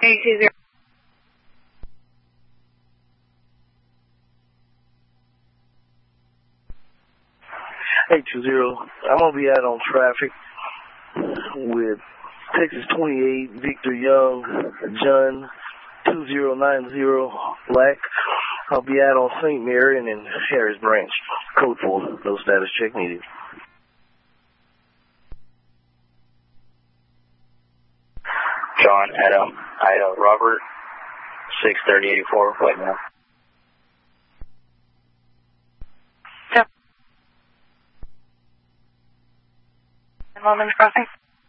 820. I'm going to be out on traffic with Texas 28, Victor Young, John 2090 Black. I'll be out on St. Marion and Harris Branch. Code 4, no status check needed. John, Adam, Ida, Robert, 63084, wait now. Moment crossing.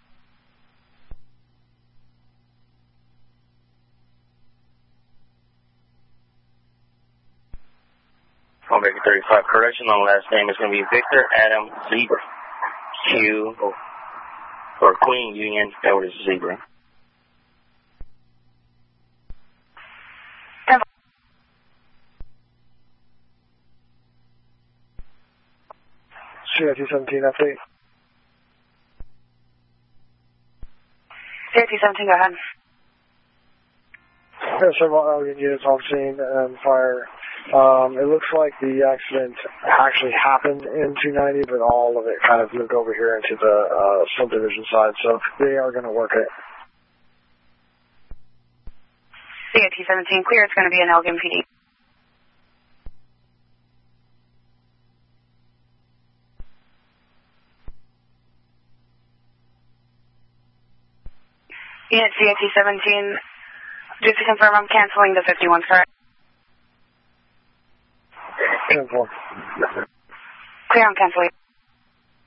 Omega 35, correction on last name is going to be Victor Adam Zebra. Q or Queen Union, Edward Zebra. CIT 17 update. CIT 17, go ahead. There are several alien units on scene and fire. It looks like the accident actually happened in 290, but all of it kind of moved over here into the subdivision side, so they are going to work it. CIT 17, clear. It's going to be an Elgin PD. Unit CIT 17, just to confirm, I'm canceling the 51, correct? 10-4. Clear on cancellation.